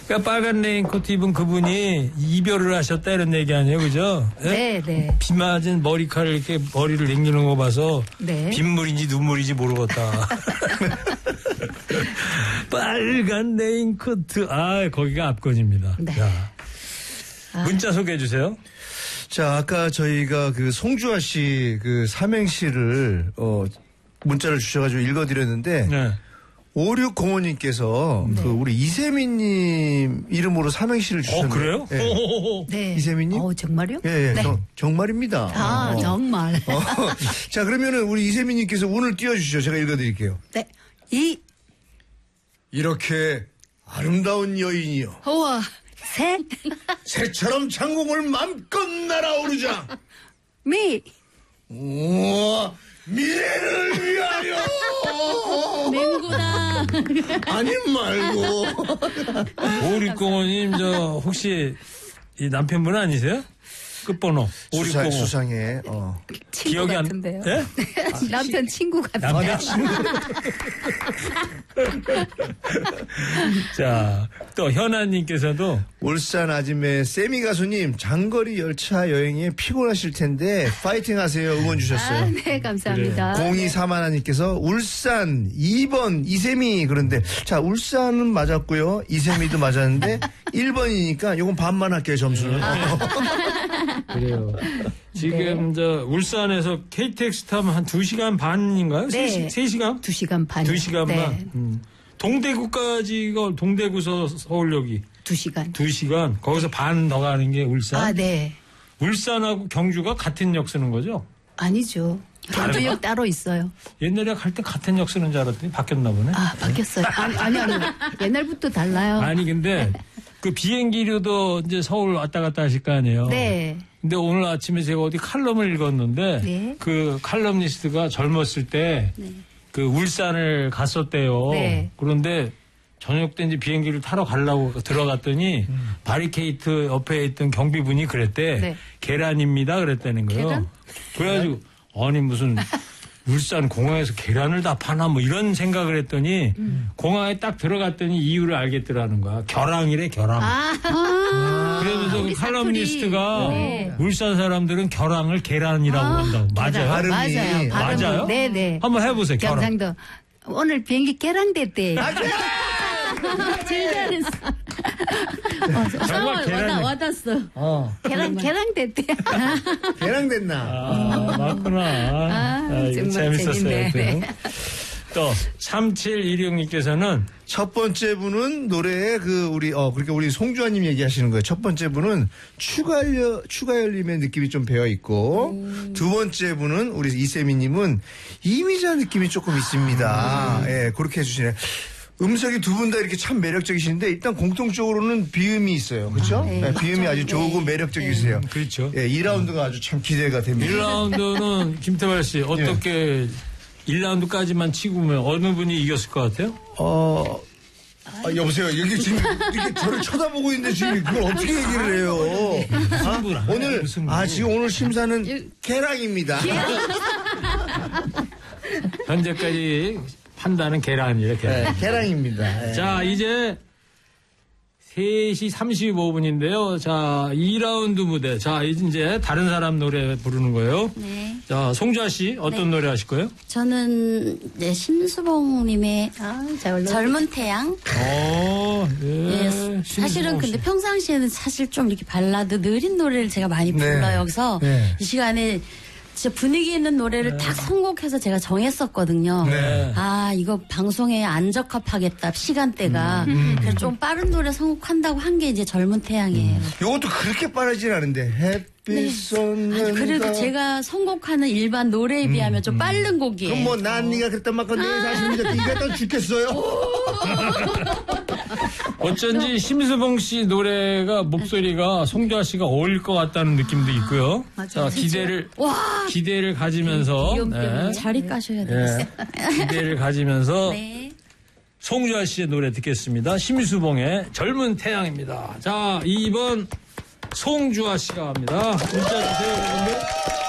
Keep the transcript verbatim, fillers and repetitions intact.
그러니까 빨간 레인코트 입은 그분이 이별을 하셨다 이런 얘기 아니에요, 그죠? 네, 네. 비 맞은 머리카락을 이렇게 머리를 남기는 거 봐서 네. 빗물인지 눈물인지 모르겠다. 빨간 레인코트. 아, 거기가 압권입니다. 네. 자, 문자 소개해 주세요. 자, 아까 저희가 그 송주아 씨 그 삼행시를 어 문자를 주셔가지고 읽어드렸는데 네. 오육공오님께서 네. 그 우리 이세민님 이름으로 삼행시를 주셨네요. 어, 그래요? 네. 호호호호. 네. 이세민님? 어, 정말요? 예, 예. 네. 정, 정말입니다. 아, 어. 정말. 어. 자, 그러면은 우리 이세민님께서 운을 띄워주시죠. 제가 읽어드릴게요. 네. 이, 이렇게 아름다운 여인이여. 우와, 새, 새처럼 창공을 맘껏 날아오르자. 미, 우와, 미래를 위하여. 맹구다. 아니 말고. 오육공오님, 저, 혹시, 이 남편분 아니세요? 끝번호. 수상, 오육공오. 수상해. 어. 친구 기억이 안, 같은데요. 예? 남편 친구 같은데요. 남편 친구. 자, 또 현아님께서도 울산 아줌의 세미 가수님 장거리 열차 여행에 피곤하실 텐데 파이팅 하세요. 응원 주셨어요. 아, 네, 감사합니다. 공이사만하님께서 울산 이 번 이세미. 그런데 자, 울산은 맞았고요. 이세미도 맞았는데 일 번이니까 요건 반만 할게요, 점수는. 그래요. 지금 네. 저 울산에서 케이티엑스 타면 한 두 시간 반인가요? 네. 세 시간? 두 시간 반. 두 시간 네. 반. 음. 동대구까지가 동대구서 서울역이 두 시간. 두 시간. 거기서 반 더 가는 게 울산. 아, 네. 울산하고 경주가 같은 역 쓰는 거죠? 아니죠. 경주역 따로 있어요. 옛날에 갈 때 같은 역 쓰는 줄 알았더니 바뀌었나 보네. 아, 바뀌었어요. 아니, 아니, 아니. 옛날부터 달라요. 아니 근데 그 비행기료도 이제 서울 왔다 갔다 하실 거 아니에요. 네. 근데 오늘 아침에 제가 어디 칼럼을 읽었는데 네. 그 칼럼니스트가 젊었을 때 그 울산을 갔었대요. 네. 그런데 저녁 때 이제 비행기를 타러 가려고 들어갔더니 음. 바리케이트 옆에 있던 경비분이 그랬대. 네. 계란입니다. 그랬다는 거예요. 계란? 그래가지고 아니 무슨 울산 공항에서 계란을 다 파나 뭐 이런 생각을 했더니 음. 공항에 딱 들어갔더니 이유를 알겠더라는 거야. 겨랑이래 겨랑. 아, 그러면서 그 우리 칼럼니스트가 사투리. 네. 울산 사람들은 겨랑을 계란이라고 아, 한다고. 맞아요? 계란. 발음이. 맞아요. 발음이. 맞아요? 네네. 한번 해보세요. 겨랑. 경상도. 오늘 비행기 깨랑됐대. 제일 잘했어. 어, 정말 계란이. 와닿, 와닿았어. 어. 계란, 계랑됐대. 개랑 됐나? 아, 맞구나. 아, 아, 이거 정말 재밌었어요. 재밌네. 하여튼. 네. 또 삼칠일육님께서는 첫 번째 분은 노래에 그 우리 어 그러니까 우리 송주환님 얘기하시는 거예요. 첫 번째 분은 추가열 추가열님의 느낌이 좀 배어 있고 음. 두 번째 분은 우리 이세미님은 이미자 느낌이 조금 있습니다. 음. 예, 그렇게 해주시네. 음색이 두 분 다 이렇게 참 매력적이신데 일단 공통적으로는 비음이 있어요. 그렇죠? 아, 네. 네, 비음이 맞죠. 아주 좋고 네. 매력적이세요. 그렇죠. 예, 이 라운드가 아주 참 기대가 됩니다. 일 라운드는 김태발 씨 어떻게 일 라운드까지만 치고 보면 어느 분이 이겼을 것 같아요? 어, 아, 여보세요. 여기 지금 이렇게 저를 쳐다보고 있는데 지금 그걸 어떻게 얘기를 해요? 아, 승부라. 오늘, 무슨 아, 뭐. 지금 오늘 심사는 계랑입니다. 현재까지 판단은 계란이래 계란. 네, 계랑입니다. 예. 자, 이제 세 시 삼십오 분인데요. 자, 이 라운드 무대. 자, 이제 다른 사람 노래 부르는 거예요. 네. 자, 송주아 씨 어떤 노래 하실 거예요? 저는 이제 심수봉님의 아, 잘 올라. 젊은 태양. 어, 예. 예, 사실은 근데 평상시에는 사실 좀 이렇게 발라드 느린 노래를 제가 많이 네. 불러요. 그래서 네. 이 시간에 진짜 분위기 있는 노래를 딱 선곡해서 제가 정했었거든요. 네. 아, 이거 방송에 안 적합하겠다, 시간대가. 그래서 좀 빠른 노래 선곡한다고 한 게 이제 젊은 태양이에요. 요것도 그렇게 빠르진 않은데, 햇빛 쏟는. 아니, 그래도 제가 선곡하는 일반 노래에 비하면 좀 빠른 곡이에요. 그럼 뭐, 난 네가 그랬단 말건 내가 사실입니다. 네가 또 죽겠어요? 어쩐지 심수봉 씨 노래가 목소리가 송주아 씨가 어울릴 것 같다는 느낌도 있고요. 자, 기대를 와, 기대를 가지면서 귀염 때문에. 네. 자리 까셔야 되겠어요. 네. 기대를 가지면서 네. 송주아 씨의 노래 듣겠습니다. 심수봉의 젊은 태양입니다. 자, 이 번 송주아 씨가 합니다. 문자 주세요, 여러분들.